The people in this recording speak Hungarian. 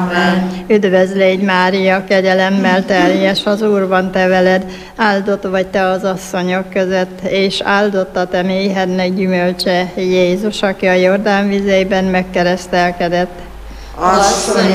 Üdvözl légy, Mária, kegyelemmel teljes, az Úr van te veled, áldott vagy te az asszonyok között, és áldott a te méhednek gyümölcse, Jézus, aki a Jordán vizeiben megkeresztelkedett. Asszony